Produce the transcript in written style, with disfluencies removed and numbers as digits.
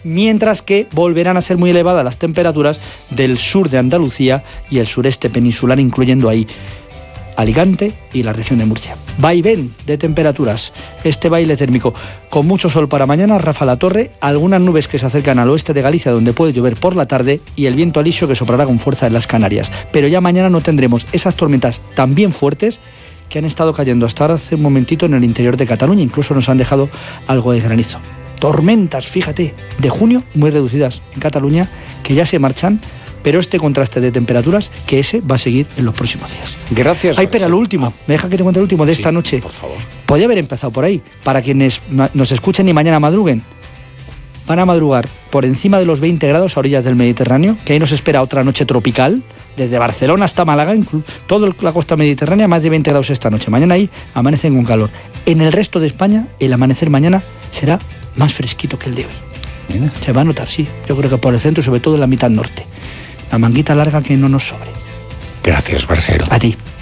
mientras que volverán a ser muy elevadas las temperaturas del sur de Andalucía y el sureste peninsular, incluyendo ahí Alicante y la región de Murcia. Vaivén de temperaturas, este baile térmico, con mucho sol para mañana. Rafa La Torre, algunas nubes que se acercan al oeste de Galicia donde puede llover por la tarde y el viento alisio que soplará con fuerza en las Canarias. Pero ya mañana no tendremos esas tormentas tan bien fuertes que han estado cayendo hasta ahora hace un momentito en el interior de Cataluña, incluso nos han dejado algo de granizo. Tormentas, fíjate, de junio muy reducidas en Cataluña, que ya se marchan, pero este contraste de temperaturas, que ese va a seguir en los próximos días. Gracias. Ay, pero lo último, me deja que te cuente el último de esta noche. Por favor. Podría haber empezado por ahí, para quienes nos escuchen y mañana madruguen. Van a madrugar por encima de los 20 grados a orillas del Mediterráneo, que ahí nos espera otra noche tropical, desde Barcelona hasta Málaga, toda la costa mediterránea, más de 20 grados esta noche. Mañana ahí amanecen con calor. En el resto de España, el amanecer mañana será más fresquito que el de hoy. Mira. Se va a notar, sí. Yo creo que por el centro, sobre todo en la mitad norte. La manguita larga que no nos sobre. Gracias, Barcero. A ti.